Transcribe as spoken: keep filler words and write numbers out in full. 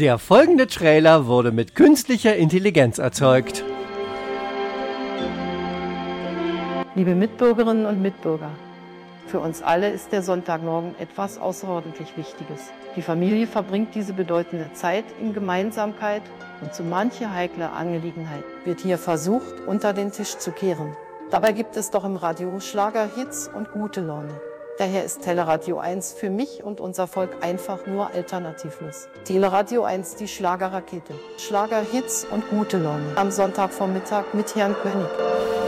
Der folgende Trailer wurde mit künstlicher Intelligenz erzeugt. Liebe Mitbürgerinnen und Mitbürger, für uns alle ist der Sonntagmorgen etwas außerordentlich Wichtiges. Die Familie verbringt diese bedeutende Zeit in Gemeinsamkeit und so manche heikle Angelegenheit wird hier versucht, unter den Tisch zu kehren. Dabei gibt es doch im Radio Schlager, Hits und gute Laune. Daher ist Teleradio eins für mich und unser Volk einfach nur alternativlos. Teleradio eins, die Schlagerrakete. Schlager, Hits und gute Laune. Am Sonntagvormittag mit Herrn König.